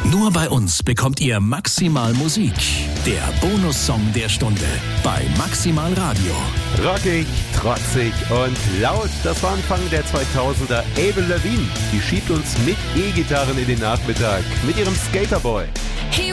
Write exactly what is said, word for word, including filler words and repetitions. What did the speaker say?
Nur bei uns bekommt ihr Maximal Musik. Der Bonussong der Stunde bei Maximal Radio. Rockig, trotzig und laut. Das war Anfang der zweitausender. Avril Lavigne, die schiebt uns mit E-Gitarren in den Nachmittag mit ihrem Skaterboy.